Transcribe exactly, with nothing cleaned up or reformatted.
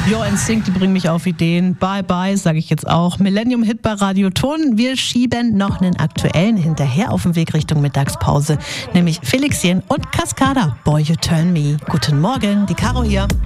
Jo, Instinct, die bringen mich auf Ideen. Bye, bye, sage ich jetzt auch. Millennium-Hit bei Radio Ton. Wir schieben noch einen aktuellen hinterher auf dem Weg Richtung Mittagspause, nämlich Felix Jen und Cascada. Boy, you turn me. Guten Morgen, die Caro hier.